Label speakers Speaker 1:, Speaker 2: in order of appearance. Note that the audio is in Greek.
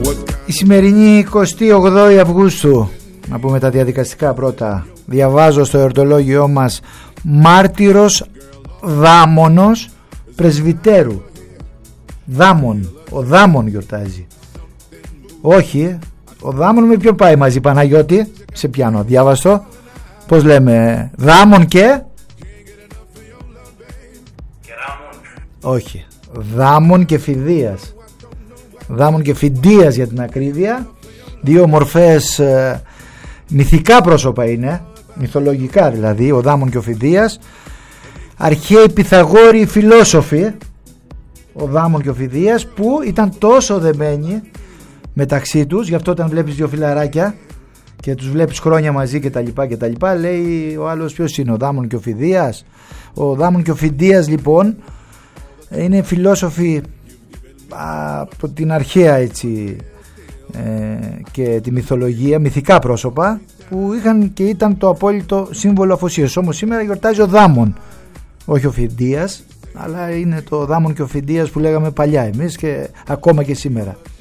Speaker 1: Η σημερινή 28η Αυγούστου, να πούμε τα διαδικαστικά πρώτα. Διαβάζω στο εορτολόγιό μας μάρτυρος Δάμονος Πρεσβυτέρου. Δάμον, ο Δάμον γιορτάζει. Όχι, ο Δάμον με ποιο πάει μαζί, Παναγιώτη? Σε πιάνω, διάβαστο. Πώς λέμε, Δάμον και όχι, Δάμον και Φιδίας. Δάμον και Φιντίας για την ακρίβεια. Δύο μορφές μυθικά πρόσωπα είναι, μυθολογικά δηλαδή, ο Δάμον και ο Φιδίας. Αρχαίοι Πυθαγόροι φιλόσοφοι, ο Δάμον και ο Φιδίας, που ήταν τόσο δεμένοι μεταξύ τους. Γι' αυτό όταν βλέπεις δύο φιλαράκια και τους βλέπεις χρόνια μαζί και τα λοιπά, λέει ο άλλος ποιος είναι, ο Δάμον και ο Φιδίας? Ο Δάμον και ο Φιδίας λοιπόν είναι φιλόσοφοι από την αρχαία έτσι και τη μυθολογία, μυθικά πρόσωπα που είχαν και ήταν το απόλυτο σύμβολο αφοσίωσης. Όμως σήμερα γιορτάζει ο Δάμον, όχι ο Φιδίας, αλλά είναι το Δάμον και ο Φιδίας που λέγαμε παλιά εμείς και ακόμα και σήμερα.